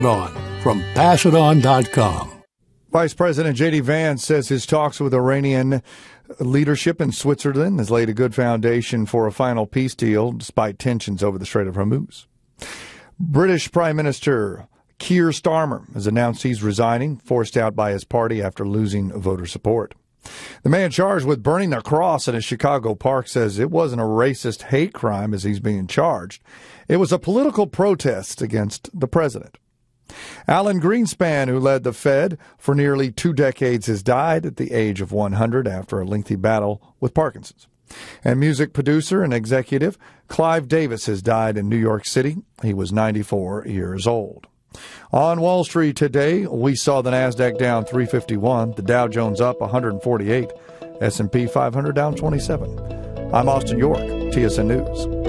On from PassItOn.com. Vice President J.D. Vance says his talks with Iranian leadership in Switzerland has laid a good foundation for a final peace deal despite tensions over the Strait of Hormuz. British Prime Minister Keir Starmer has announced he's resigning, forced out by his party after losing voter support. The man charged with burning the cross in a Chicago park says it wasn't a racist hate crime as he's being charged. It was a political protest against the president. Alan Greenspan, who led the Fed for nearly 2 decades, has died at the age of 100 after a lengthy battle with Parkinson's. And music producer and executive Clive Davis has died in New York City. He was 94 years old. On Wall Street today, we saw the Nasdaq down 351, the Dow Jones up 148, S&P 500 down 27. I'm Austin York, TSN News.